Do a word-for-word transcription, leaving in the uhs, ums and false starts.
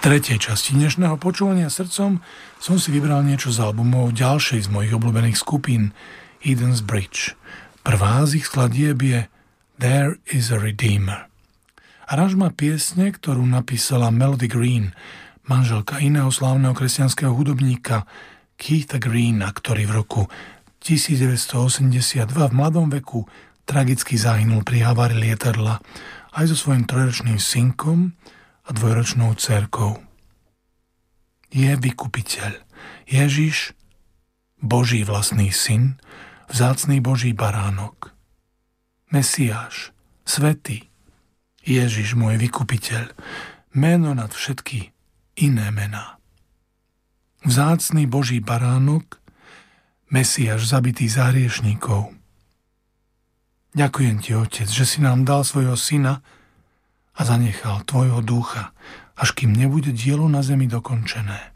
tretej časti dnešného počúvania srdcom som si vybral niečo z albumov ďalšej z mojich obľúbených skupín Eden's Bridge. Prvá z ich skladieb je There is a Redeemer. Aranžma piesne, ktorú napísala Melody Green, manželka iného slávneho kresťanského hudobníka Keitha Greena, ktorý v roku devätnásťstoosemdesiatdva v mladom veku tragicky zahynul pri havárii lietadla aj so svojím trojročným synkom a dvojročnou dcérkou. Je vykupiteľ, Ježiš, Boží vlastný syn, vzácny Boží baránok, Mesiáš, svätý, Ježiš môj vykupiteľ, meno nad všetky iné mená. Vzácny Boží baránok, Mesiáš zabitý za hriešníkov. Ďakujem ti, Otec, že si nám dal svojho syna a zanechal tvojho ducha, až kým nebude dielo na zemi dokončené.